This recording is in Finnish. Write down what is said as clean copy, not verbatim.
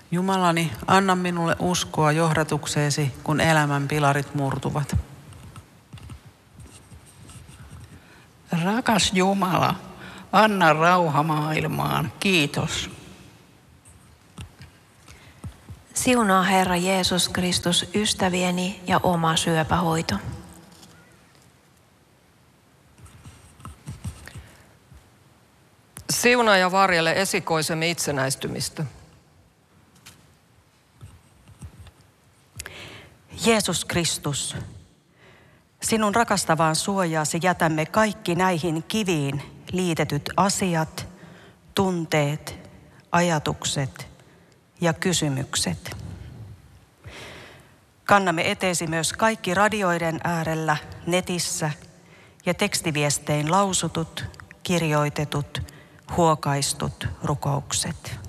Jumalani, anna minulle uskoa johdatukseesi, kun elämän pilarit murtuvat. Rakas Jumala, anna rauha maailmaan. Kiitos. Siunaa Herra Jeesus Kristus ystävieni ja oma syöpähoito. Siunaa ja varjele esikoisemme itsenäistymistä. Jeesus Kristus, sinun rakastavaan suojaasi jätämme kaikki näihin kiviin liitetyt asiat, tunteet, ajatukset ja kysymykset. Kannamme eteesi myös kaikki radioiden äärellä, netissä ja tekstiviestein lausutut, kirjoitetut, huokaistut rukoukset.